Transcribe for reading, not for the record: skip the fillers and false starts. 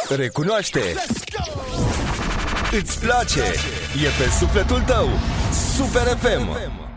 Recunoaște. Îți place. E pe sufletul tău. Super FM.